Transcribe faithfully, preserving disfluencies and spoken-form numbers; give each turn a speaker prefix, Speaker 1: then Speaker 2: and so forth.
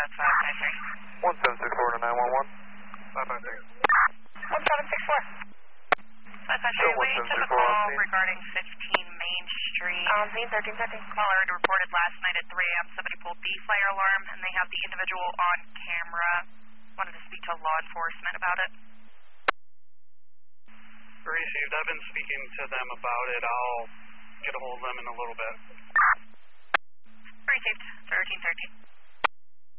Speaker 1: that's five five three.
Speaker 2: one seven six four to nine one one.
Speaker 3: five five three.
Speaker 1: one seven six four. five five three, we took a call regarding fifteen Main Street.
Speaker 4: Um, scene thirteen thirteen.
Speaker 1: Caller had reported last night at three A M somebody pulled the fire alarm and they have the individual on camera. Wanted to speak to law enforcement about it.
Speaker 3: Received. I've been speaking to them about it. I'll get a hold of them in a little bit.
Speaker 1: Received. thirteen thirteen.